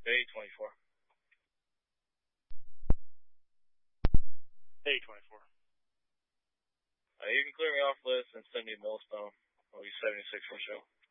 Hey, 24. Hey, 24. You can clear me off list and send me Molestone. I'll be 76 for show.